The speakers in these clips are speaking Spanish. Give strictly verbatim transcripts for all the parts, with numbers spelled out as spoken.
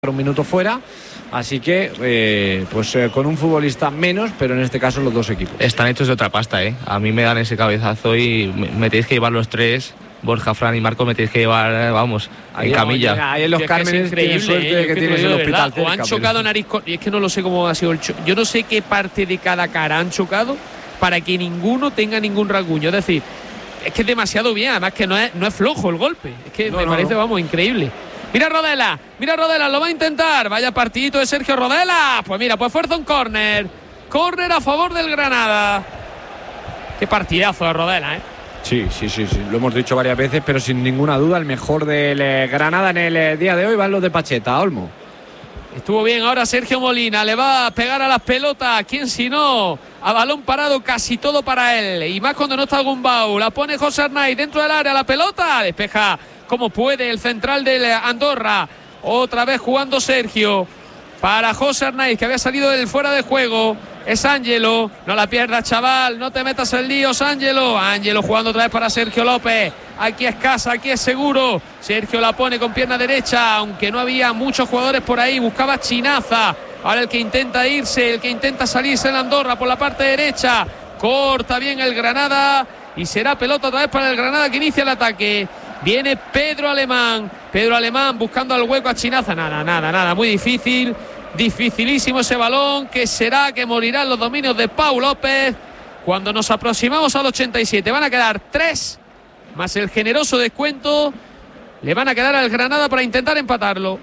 un minuto fuera, así que eh, pues eh, con un futbolista menos, pero en este caso los dos equipos están hechos de otra pasta, ¿eh? A mí me dan ese cabezazo y me, me tenéis que llevar los tres. Borja, Fran y Marco, me tenéis que llevar, vamos, ahí en camilla. Oye, ahí en los Cármenes tienen suerte de que tienes el hospital cerca, o han chocado pero... nariz con... Y es que no lo sé cómo ha sido el cho... Yo no sé qué parte de cada cara han chocado para que ninguno tenga ningún rasguño. Es decir, es que es demasiado bien, además que no es, no es flojo el golpe. Es que no, me no, parece, no. vamos, increíble. Mira Rodela, mira Rodela, lo va a intentar. Vaya partidito de Sergio Rodela. Pues mira, pues fuerza un córner. Córner a favor del Granada. Qué partidazo de Rodela, ¿eh? Sí, sí, sí, sí, lo hemos dicho varias veces, pero sin ninguna duda el mejor del eh, Granada en el eh, día de hoy van los de Pacheta, Olmo. Estuvo bien ahora Sergio Molina, le va a pegar a las pelotas, ¿quién si no? A balón parado casi todo para él, y más cuando no está Gumbau. La pone José Arnaiz dentro del área, la pelota, despeja como puede el central del Andorra. Otra vez jugando Sergio para José Arnaiz, que había salido del fuera de juego. Es Ángelo, no la pierdas, chaval, no te metas en líos, Ángelo. Ángelo jugando otra vez para Sergio López. Aquí es casa, aquí es seguro. Sergio la pone con pierna derecha, aunque no había muchos jugadores por ahí. Buscaba Chinaza. Ahora el que intenta irse, el que intenta salirse en Andorra por la parte derecha. Corta bien el Granada y será pelota otra vez para el Granada que inicia el ataque. Viene Pedro Alemán. Pedro Alemán buscando al hueco a Chinaza. Nada, nada, nada, muy difícil. Dificilísimo ese balón, que será que morirán los dominios de Pau López. Cuando nos aproximamos al ochenta y siete van a quedar tres más el generoso descuento. Le van a quedar al Granada para intentar empatarlo.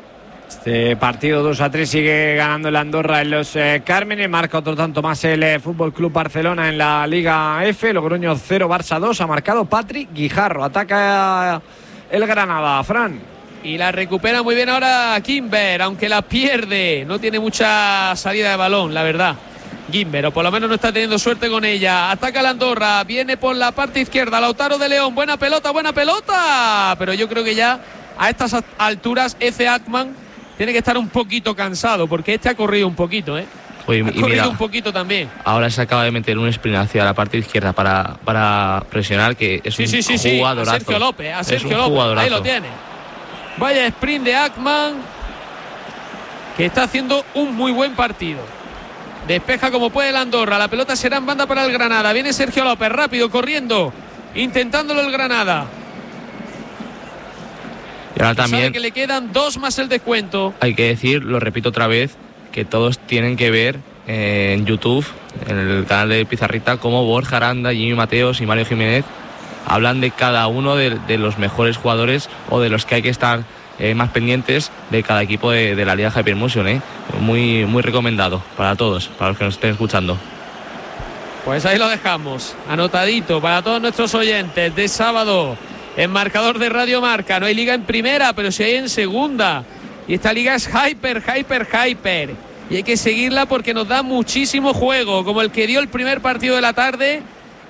Este partido dos a tres sigue ganando el Andorra en los eh, Cármenes. Marca otro tanto más el eh, Fútbol Club Barcelona en la Liga F. Logroño cero, Barça dos. Ha marcado Patrick Guijarro. Ataca el Granada, Fran. Y la recupera muy bien ahora Gimber, aunque la pierde. No tiene mucha salida de balón, la verdad. Gimber, o por lo menos no está teniendo suerte con ella. Ataca la Andorra, viene por la parte izquierda. Lautaro de León, buena pelota, buena pelota. Pero yo creo que ya a estas alturas Eze Ackman tiene que estar un poquito cansado, porque este ha corrido un poquito, ¿eh? Oye, ha y corrido mira, un poquito también. Ahora se acaba de meter un sprint hacia la parte izquierda para, para presionar, que es sí, un sí, sí, sí. jugadorazo. A Sergio López, a Sergio es un López, jugadorazo. Ahí lo tiene. Vaya sprint de Ackman, que está haciendo un muy buen partido. Despeja como puede el Andorra. La pelota será en banda para el Granada. Viene Sergio López, rápido, corriendo, intentándolo el Granada. Y ahora también sabe que le quedan dos más el descuento. Hay que decir, lo repito otra vez, que todos tienen que ver eh, en YouTube, en el canal de Pizarrita, cómo Borja Aranda, Jimmy Mateos y Mario Jiménez hablan de cada uno de, de los mejores jugadores o de los que hay que estar eh, más pendientes de cada equipo de, de la Liga Hypermotion, ¿eh? Muy, muy recomendado para todos, para los que nos estén escuchando. Pues ahí lo dejamos, anotadito para todos nuestros oyentes de sábado. En marcador de Radio Marca, no hay liga en primera, pero sí hay en segunda. Y esta liga es hyper, hyper, hyper. Y hay que seguirla porque nos da muchísimo juego, como el que dio el primer partido de la tarde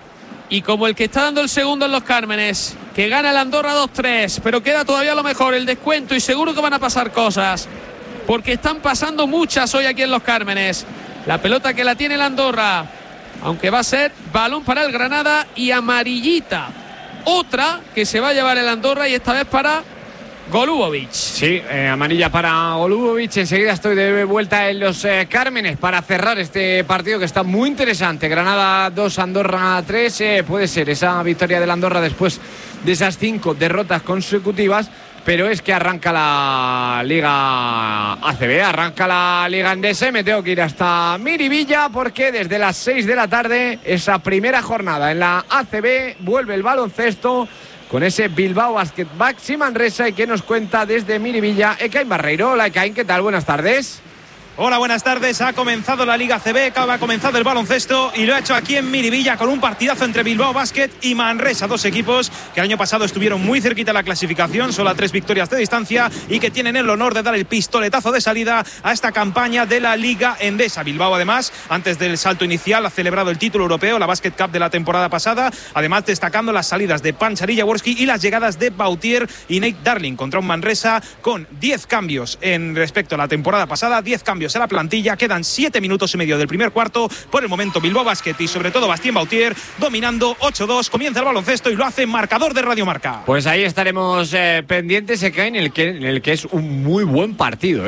y como el que está dando el segundo en los Cármenes, que gana el Andorra dos tres, pero queda todavía lo mejor, el descuento, y seguro que van a pasar cosas, porque están pasando muchas hoy aquí en los Cármenes. La pelota que la tiene el Andorra, aunque va a ser balón para el Granada y amarillita. Otra que se va a llevar el Andorra, y esta vez para Golubovic. Sí, eh, amarilla para Golubovic. Enseguida estoy de vuelta en los eh, Cármenes para cerrar este partido que está muy interesante. Granada dos, Andorra tres. Eh, puede ser esa victoria del Andorra después de esas cinco derrotas consecutivas. Pero es que arranca la Liga A C B, arranca la Liga Endesa. Me tengo que ir hasta Miribilla porque desde las seis de la tarde, esa primera jornada en la A C B, vuelve el baloncesto con ese Bilbao Basket Baxi Manresa. Y que nos cuenta desde Miribilla Ekain Barreiro. Hola Ekain, ¿qué tal? Buenas tardes. Hola, buenas tardes. Ha comenzado la Liga C B, ha comenzado el baloncesto y lo ha hecho aquí en Miribilla con un partidazo entre Bilbao Basket y Manresa, dos equipos que el año pasado estuvieron muy cerquita de la clasificación, solo a tres victorias de distancia, y que tienen el honor de dar el pistoletazo de salida a esta campaña de la Liga Endesa. Bilbao, además, antes del salto inicial, ha celebrado el título europeo, la Basket Cup de la temporada pasada, además destacando las salidas de Panchar y Jaworski y las llegadas de Bautier y Nate Darling contra un Manresa con diez cambios en respecto a la temporada pasada, diez cambios cambios a la plantilla. Quedan siete minutos y medio del primer cuarto. Por el momento Bilbao Basket y sobre todo Bastien Bautier dominando ocho dos. Comienza el baloncesto y lo hace marcador de Radio Marca. Pues ahí estaremos eh, pendientes en el que, en el que es un muy buen partido.